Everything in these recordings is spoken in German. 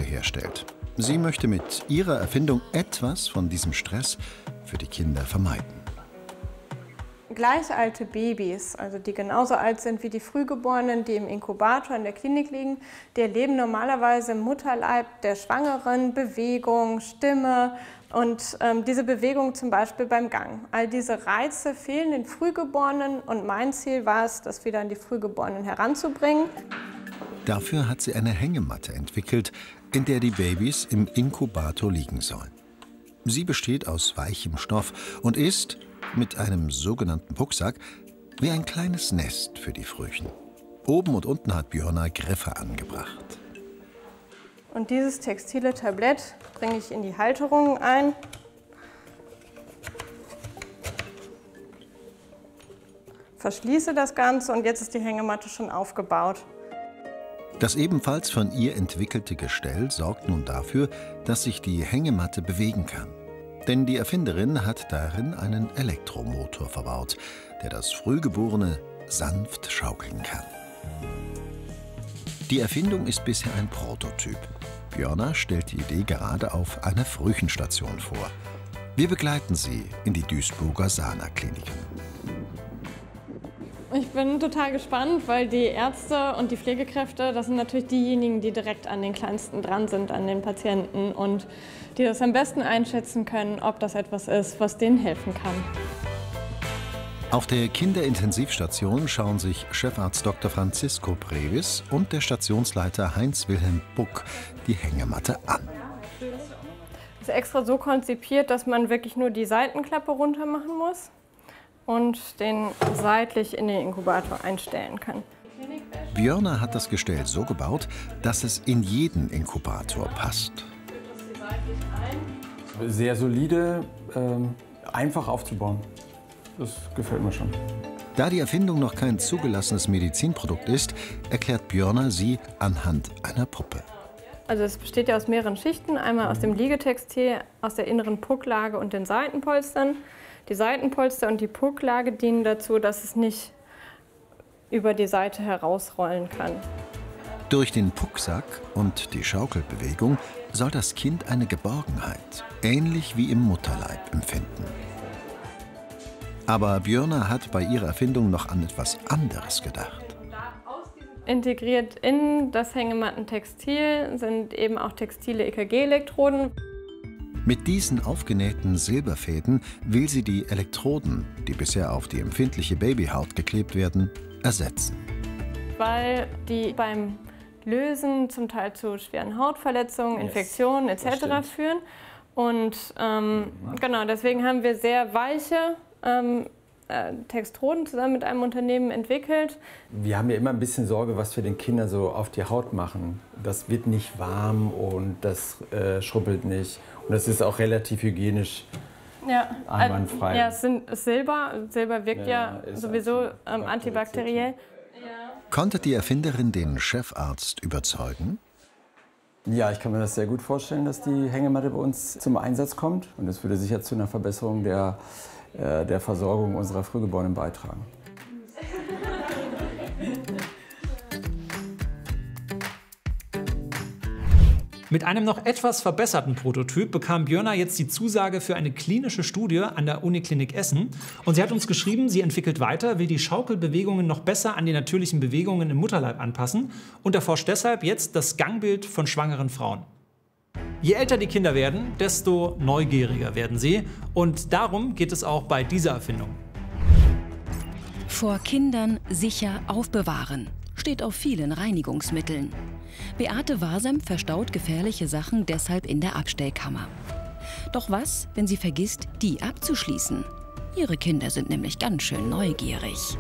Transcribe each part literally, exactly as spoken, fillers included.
herstellt. Sie möchte mit ihrer Erfindung etwas von diesem Stress für die Kinder vermeiden. Gleich alte Babys, also die genauso alt sind wie die Frühgeborenen, die im Inkubator in der Klinik liegen, die erleben normalerweise im Mutterleib der Schwangeren Bewegung, Stimme und ähm, diese Bewegung zum Beispiel beim Gang. All diese Reize fehlen den Frühgeborenen und mein Ziel war es, das wieder an die Frühgeborenen heranzubringen. Dafür hat sie eine Hängematte entwickelt, in der die Babys im Inkubator liegen sollen. Sie besteht aus weichem Stoff und ist, mit einem sogenannten Pucksack, wie ein kleines Nest für die Frühchen. Oben und unten hat Björna Griffe angebracht. Und dieses textile Tablett bringe ich in die Halterungen ein. Verschließe das Ganze und jetzt ist die Hängematte schon aufgebaut. Das ebenfalls von ihr entwickelte Gestell sorgt nun dafür, dass sich die Hängematte bewegen kann. Denn die Erfinderin hat darin einen Elektromotor verbaut, der das Frühgeborene sanft schaukeln kann. Die Erfindung ist bisher ein Prototyp. Björna stellt die Idee gerade auf einer Frühchenstation vor. Wir begleiten sie in die Duisburger Sana-Kliniken. Ich bin total gespannt, weil die Ärzte und die Pflegekräfte, das sind natürlich diejenigen, die direkt an den Kleinsten dran sind, an den Patienten und die das am besten einschätzen können, ob das etwas ist, was denen helfen kann. Auf der Kinderintensivstation schauen sich Chefarzt Doktor Francisco Previs und der Stationsleiter Heinz-Wilhelm Buck die Hängematte an. Es ist extra so konzipiert, dass man wirklich nur die Seitenklappe runter machen muss und den seitlich in den Inkubator einstellen kann. Björna hat das Gestell so gebaut, dass es in jeden Inkubator passt. Sehr solide, ähm, einfach aufzubauen. Das gefällt mir schon. Da die Erfindung noch kein zugelassenes Medizinprodukt ist, erklärt Björna sie anhand einer Puppe. Also es besteht ja aus mehreren Schichten, einmal aus dem Liegetextil, aus der inneren Pucklage und den Seitenpolstern. Die Seitenpolster und die Pucklage dienen dazu, dass es nicht über die Seite herausrollen kann. Durch den Pucksack und die Schaukelbewegung soll das Kind eine Geborgenheit, ähnlich wie im Mutterleib, empfinden. Aber Björna hat bei ihrer Erfindung noch an etwas anderes gedacht. Integriert in das Hängemattentextil sind eben auch textile E K G-Elektroden. Mit diesen aufgenähten Silberfäden will sie die Elektroden, die bisher auf die empfindliche Babyhaut geklebt werden, ersetzen. Weil die beim Lösen zum Teil zu schweren Hautverletzungen, yes. Infektionen et cetera führen. Und ähm, genau, deswegen haben wir sehr weiche ähm, äh, Textroden zusammen mit einem Unternehmen entwickelt. Wir haben ja immer ein bisschen Sorge, was wir den Kindern so auf die Haut machen. Das wird nicht warm und das äh, schrubbelt nicht. Und das ist auch relativ hygienisch ja, einwandfrei. Ja, es sind Silber. Silber wirkt ja, ja sowieso ähm, antibakteriell. Konnte die Erfinderin den Chefarzt überzeugen? Ja, ich kann mir das sehr gut vorstellen, dass die Hängematte bei uns zum Einsatz kommt. Und das würde sicher zu einer Verbesserung der, äh, der Versorgung unserer Frühgeborenen beitragen. Mit einem noch etwas verbesserten Prototyp bekam Björna jetzt die Zusage für eine klinische Studie an der Uniklinik Essen. Und sie hat uns geschrieben, sie entwickelt weiter, will die Schaukelbewegungen noch besser an die natürlichen Bewegungen im Mutterleib anpassen und erforscht deshalb jetzt das Gangbild von schwangeren Frauen. Je älter die Kinder werden, desto neugieriger werden sie. Und darum geht es auch bei dieser Erfindung. Vor Kindern sicher aufbewahren steht auf vielen Reinigungsmitteln. Beate Wasem verstaut gefährliche Sachen deshalb in der Abstellkammer. Doch was, wenn sie vergisst, die abzuschließen? Ihre Kinder sind nämlich ganz schön neugierig.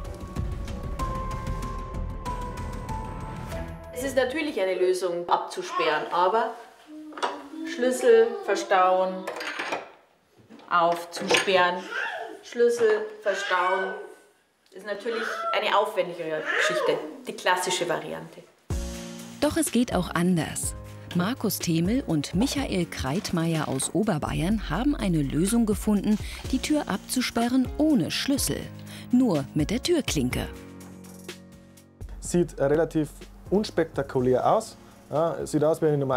Es ist natürlich eine Lösung, abzusperren, aber Schlüssel verstauen, aufzusperren, Schlüssel verstauen, ist natürlich eine aufwendigere Geschichte, die klassische Variante. Doch es geht auch anders. Markus Themel und Michael Kreitmeier aus Oberbayern haben eine Lösung gefunden, die Tür abzusperren ohne Schlüssel. Nur mit der Türklinke. Sieht relativ unspektakulär aus. Ja, sieht aus wie eine normale